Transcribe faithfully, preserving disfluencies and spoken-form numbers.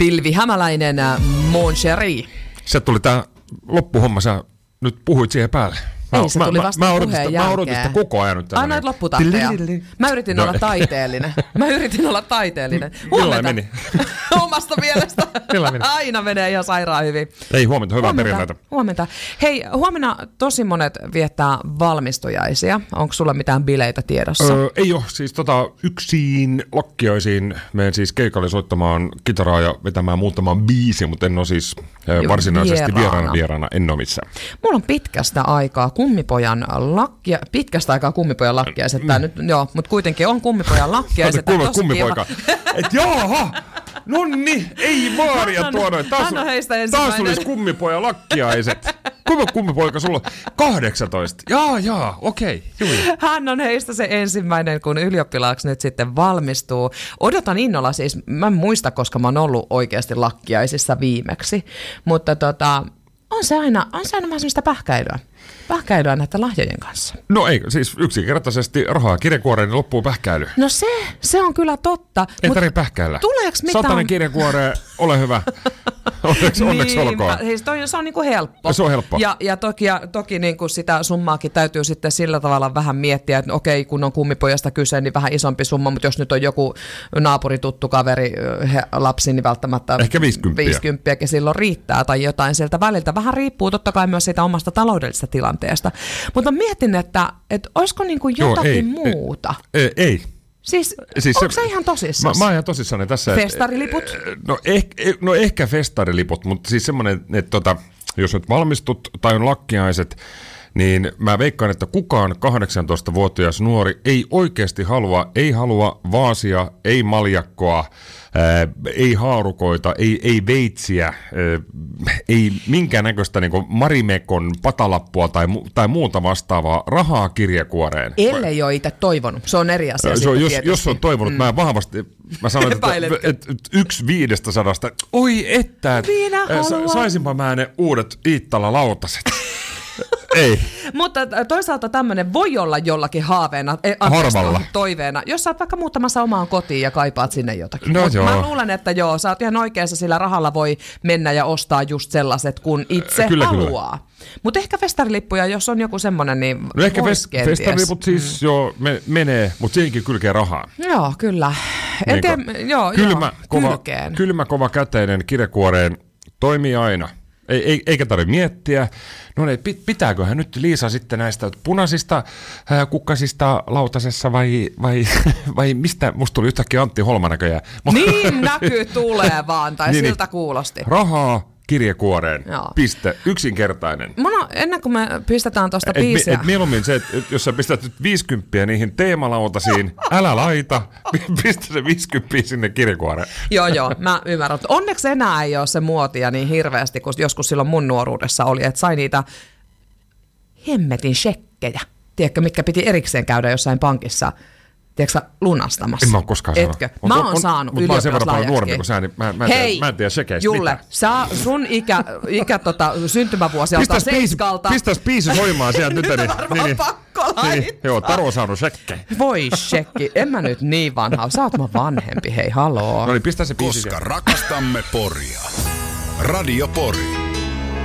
Pilvi Hämäläinen, Mon Chéri. Se tuli tää loppuhomma, sä nyt puhuit siihen päälle. Mä, Ei, se tuli mä, vasta mä, puheen mä jälkeen. Mä odotin sitä koko ajan nyt. Annoit lopputahtoja. Mä yritin no. olla taiteellinen. Mä yritin olla taiteellinen. Huomenta. meni? Omasta mielestä. Aina menee ihan sairaan hyvin. Ei, huomenta. Hyvää perjantaita. Huomenta. Hei, huomenna tosi monet viettää valmistujaisia. Onko sulla mitään bileitä tiedossa? Öö, ei ole. Siis tota, yksin lakkiaisiin menen siis keikalle soittamaan kitaraa ja vetämään muutaman biisin, mutta en ole siis Joo, varsinaisesti vieraana vieraana. En ole missään. Mulla on pitkästä aikaa kummipojan lakkia, pitkästä aikaa kummipojan lakkiaiset. Tää nyt, joo, mutta kuitenkin on kummipojan lakkiaiset. Kuulet kummipoika. Et jaha! Nonni, ei vaaria tuo noin. Taas, taas olisi kummipojan lakkiaiset. Kuinka kummipoika sulla on? kahdeksantoista. Jaa, jaa, okei. Okay, hän on heistä se ensimmäinen, kun ylioppilaaksi nyt sitten valmistuu. Odotan innolla siis, mä en muista, koska mä oon ollut oikeasti lakkiaisissa viimeksi. Mutta tota, on se aina, on se aina vähän semmoista pähkäilyä. Pähkäilyä näiden lahjojen kanssa. No ei, siis yksinkertaisesti rahaa kirjekuoreen niin loppuu pähkäily. No se, se on kyllä totta. Ei tarvitse pähkäillä. Tuleeks mitään? Satanen kirjekuoreen, ole hyvä. Onneksi, onneksi niin, olkoon. Siis toi, se on niinku helppo. Se on helppo. Ja, ja toki, ja, toki niinku sitä summaakin täytyy sitten sillä tavalla vähän miettiä, että okei, kun on kummipojasta kyse, niin vähän isompi summa, mutta jos nyt on joku naapuri, tuttu kaveri, he, lapsi, niin välttämättä ehkä viisikymppiä. viisikymppiäkin silloin riittää tai jotain sieltä väliltä. Vähän riippuu totta kai myös siitä omasta taloudellisesta tilanteesta. Mutta mietin, että, että olisiko niinku jotakin Joo, ei, muuta. Ei. ei. Siis, siis onko se, se ihan tosissaan? Mä, mä oon ihan tosissaan tässä. Festariliput? Et, no, eh, no ehkä festariliput, mutta siis semmoinen, että tota, jos nyt valmistut tai on lakkiaiset, niin mä veikkaan, että kukaan kahdeksantoistavuotias nuori ei oikeasti halua, ei halua vaasia, ei maljakkoa, ää, ei haarukoita, ei, ei veitsiä, ää, ei minkäännäköistä niinku marimekon patalappua tai, tai muuta vastaavaa rahaa kirjekuoreen. Ellei ole itse toivonut, se on eri asia. Se on, jos, jos on toivonut, mm. mä vahvasti, mä sanoin, että et, et, yksi viidestä sadasta, oi että, et, sa, saisinpa mä ne uudet Iittala-lautaset. Ei. Mutta toisaalta tämmöinen voi olla jollakin haaveena, eh, harvalla, toiveena, jos sä oot vaikka muuttamassa omaan kotiin ja kaipaat sinne jotakin. No mä luulen, että joo, sä oot ihan oikeassa, sillä rahalla voi mennä ja ostaa just sellaiset, kun itse kyllä, haluaa. Mutta ehkä festarilippuja, jos on joku semmoinen, niin no ehkä fest- festariliput siis mm. joo, me, menee, mutta siinkin kylkee rahaa. Joo, kyllä. En tiedä, joo, kylmä, joo, kova, kylmä, kova käteinen kirjekuoreen toimii aina. Ei, ei, eikä tarvitse miettiä. No niin, pitääköhän nyt Liisa sitten näistä punaisista ää, kukkasista lautasessa vai, vai, vai mistä? Musta tuli yhtäkkiä Antti Holma näköjään. Niin näkyy tulee vaan, tai niin, siltä kuulosti. Rahaa kirjekuoreen, Joo. piste, yksinkertainen. Mulla, ennen kuin me pistetään tuosta et, biisiä. Et mieluummin se, että jos sä pistät nyt viisikymppiä niihin teemalautasiin, älä laita, pistä se viisikymppiä sinne kirjekuoreen. Joo, joo, mä ymmärrän. Onneksi enää ei ole se muotia niin hirveästi, kun joskus silloin mun nuoruudessa oli, että sai niitä hemmetin shekkejä, tiedätkö, mitkä piti erikseen käydä jossain pankissa. Tiedätkö sä lunastamassa? En mä ole koskaan saanut. Etkö? Mä oon saanut ylioppilaslahjaksi. Mutta mä oon sen verran paljon nuorempi kuin sä, niin mä, mä, Hei, mä en tiedä shekeistä Julle, mitään. sä, sun ikä, ikä tota, syntymävuosi alkaa seiskalta. Pistäis biisi soimaan sieltä nyt. Nyt on varmaan niin, pakko laittaa. Niin, joo, Taru on saanut shekkejä. Voi shekki, en mä nyt niin vanha. Sä oot mun vanhempi, hei haloo. No niin, pistä se biisi. Koska rakastamme Poria. Radio Pori.